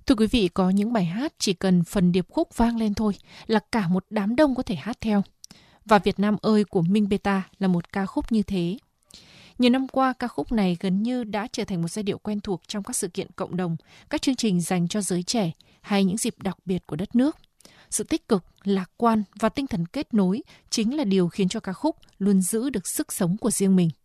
Thưa quý vị, có những bài hát chỉ cần phần điệp khúc vang lên thôi là cả một đám đông có thể hát theo. Và Việt Nam ơi của Minh Beta là một ca khúc như thế. Nhiều năm qua, ca khúc này gần như đã trở thành một giai điệu quen thuộc trong các sự kiện cộng đồng, các chương trình dành cho giới trẻ hay những dịp đặc biệt của đất nước. Sự tích cực, lạc quan và tinh thần kết nối chính là điều khiến cho ca khúc luôn giữ được sức sống của riêng mình.